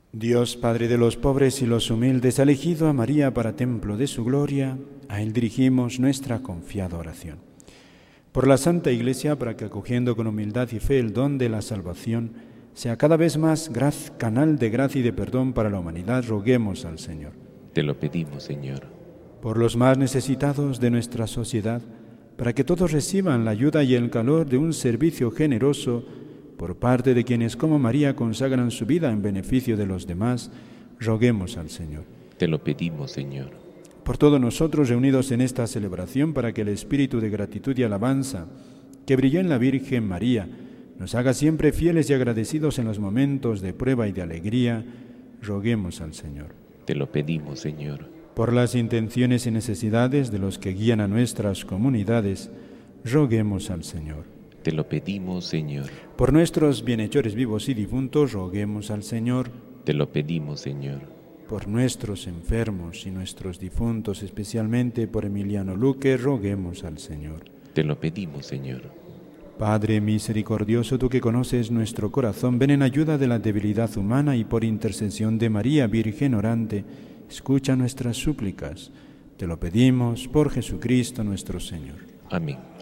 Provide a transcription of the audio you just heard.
Dios, Padre de los pobres y los humildes, ha elegido a María para templo de su gloria. A Él dirigimos nuestra confiada oración. Por la Santa Iglesia, para que acogiendo con humildad y fe el don de la salvación, sea cada vez más canal de gracia y de perdón para la humanidad, roguemos al Señor. Te lo pedimos, Señor. Por los más necesitados de nuestra sociedad, para que todos reciban la ayuda y el calor de un servicio generoso por parte de quienes como María consagran su vida en beneficio de los demás, roguemos al Señor. Te lo pedimos, Señor. Por todos nosotros reunidos en esta celebración, para que el espíritu de gratitud y alabanza que brilló en la Virgen María nos haga siempre fieles y agradecidos en los momentos de prueba y de alegría, roguemos al Señor. Te lo pedimos, Señor. Por las intenciones y necesidades de los que guían a nuestras comunidades, roguemos al Señor. Te lo pedimos, Señor. Por nuestros bienhechores vivos y difuntos, roguemos al Señor. Te lo pedimos, Señor. Por nuestros enfermos y nuestros difuntos, especialmente por Emiliano Luque, roguemos al Señor. Te lo pedimos, Señor. Padre misericordioso, tú que conoces nuestro corazón, ven en ayuda de la debilidad humana y por intercesión de María, Virgen orante, escucha nuestras súplicas. Te lo pedimos por Jesucristo nuestro Señor. Amén.